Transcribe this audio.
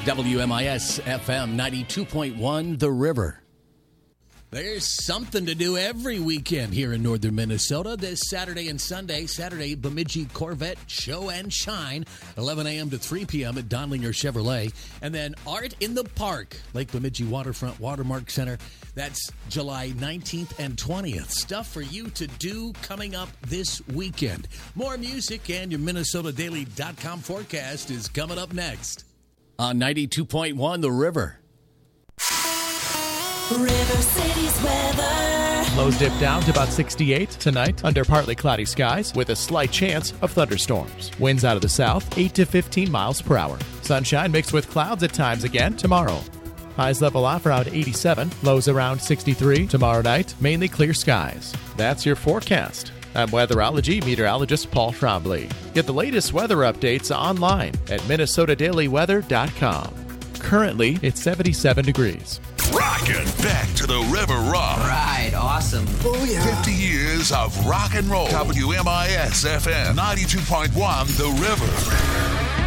WMIS FM 92.1 The River. There's something to do every weekend here in northern Minnesota. This Saturday and Sunday. Saturday, Bemidji Corvette Show and Shine, 11 a.m. to 3 p.m. at Donlinger Chevrolet. And then Art in the Park, Lake Bemidji Waterfront Watermark Center. That's July 19th and 20th. Stuff for you to do coming up this weekend. More music and your MinnesotaDaily.com forecast is coming up next on 92.1 The River. River City's weather. Lows dip down to about 68 tonight under partly cloudy skies with a slight chance of thunderstorms. Winds out of the south, 8 to 15 miles per hour. Sunshine mixed with clouds at times again tomorrow. Highs level off around 87, lows around 63 tomorrow night, mainly clear skies. That's your forecast. I'm weatherology meteorologist Paul Trombley. Get the latest weather updates online at MinnesotaDailyWeather.com. Currently, it's 77 degrees. Rockin' back to the River Rock. Right, awesome. Oh, yeah. 50 years of rock and roll. WMIS FM 92.1 The River.